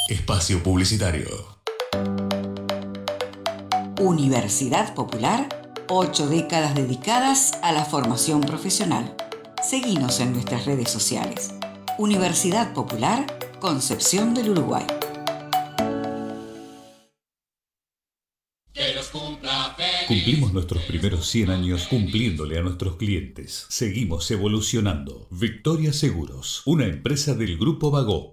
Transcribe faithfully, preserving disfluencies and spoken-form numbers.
Espacio publicitario. Universidad Popular, ocho décadas dedicadas a la formación profesional. Seguinos en nuestras redes sociales. Universidad Popular, Concepción del Uruguay. Cumplimos nuestros primeros cien años cumpliéndole a nuestros clientes. Seguimos evolucionando. Victoria Seguros, una empresa del Grupo Bagó.